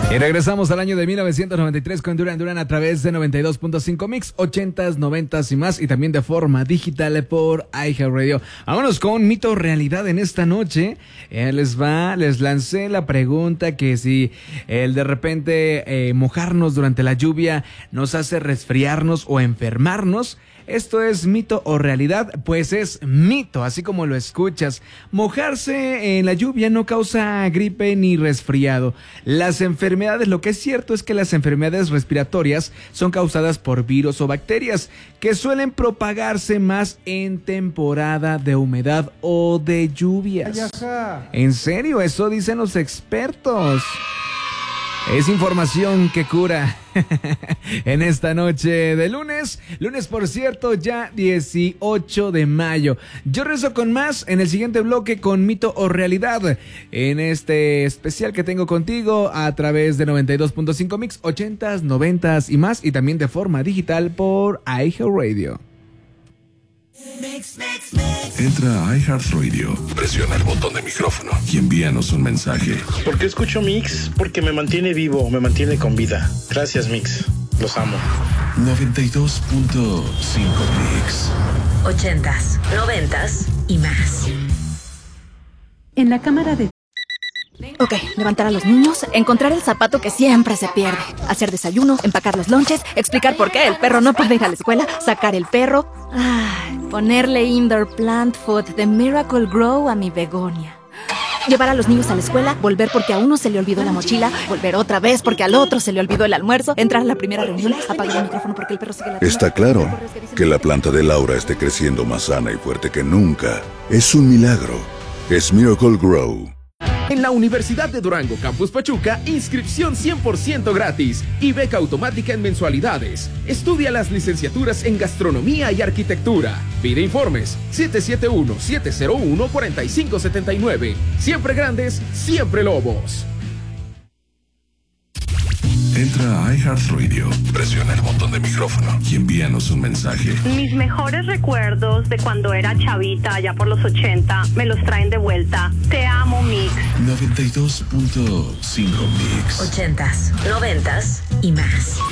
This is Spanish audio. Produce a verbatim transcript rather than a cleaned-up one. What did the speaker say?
Y regresamos al año de mil novecientos noventa y tres con Duran Duran a través de noventa y dos punto cinco Mix, ochentas, noventas y más, y también de forma digital por iHeartRadio. Vámonos con mito o realidad en esta noche. Eh, les va, les lancé la pregunta que si el de repente eh, mojarnos durante la lluvia nos hace resfriarnos o enfermarnos. ¿Esto es mito o realidad? Pues es mito, así como lo escuchas. Mojarse en la lluvia no causa gripe ni resfriado. Las enfermedades, lo que es cierto es que las enfermedades respiratorias son causadas por virus o bacterias que suelen propagarse más en temporada de humedad o de lluvias. ¿En serio? Eso dicen los expertos. Es información que cura en esta noche de lunes. Lunes, por cierto, ya dieciocho de mayo. Yo rezo con más en el siguiente bloque con mito o realidad. En este especial que tengo contigo a través de noventa y dos punto cinco Mix, ochentas, noventas y más. Y también de forma digital por iHeartRadio. Entra a iHeartRadio, presiona el botón de micrófono y envíanos un mensaje. ¿Por qué escucho Mix? Porque me mantiene vivo, me mantiene con vida. Gracias, Mix. Los amo. noventa y dos punto cinco Mix. Ochentas, noventas y más. En la cámara de... Ok, levantar a los niños, encontrar el zapato que siempre se pierde, hacer desayuno, empacar los lonches, explicar por qué el perro no puede ir a la escuela, sacar el perro, ay, ponerle indoor plant food de Miracle Grow a mi begonia. Llevar a los niños a la escuela, volver porque a uno se le olvidó la mochila, volver otra vez porque al otro se le olvidó el almuerzo, entrar a la primera reunión, apagar el micrófono porque el perro sigue la... Está claro que la planta de Laura esté creciendo más sana y fuerte que nunca. Es un milagro. Es Miracle Grow. En la Universidad de Durango, Campus Pachuca, inscripción cien por ciento gratis y beca automática en mensualidades. Estudia las licenciaturas en Gastronomía y Arquitectura. Pide informes siete siete uno, siete cero uno, cuatro cinco siete nueve. Siempre grandes, siempre lobos. Entra a iHeartRadio, presiona el botón de micrófono y envíanos un mensaje. Mis mejores recuerdos de cuando era chavita, allá por los ochenta, me los traen de vuelta. Te amo, Mix. noventa y dos punto cinco Mix. Ochentas, noventas y más.